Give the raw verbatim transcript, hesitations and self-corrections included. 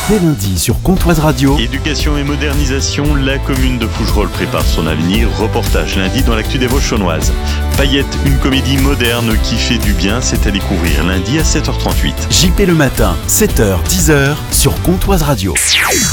Dès lundi sur Comtoise Radio. Éducation et modernisation, la commune de Fougerolles prépare son avenir. Reportage lundi dans l'actu des Vosges-Chaunoises. Paillette, une comédie moderne qui fait du bien, c'est à découvrir lundi à sept heures trente-huit. J P le matin, sept heures dix heures sur Comtoise Radio.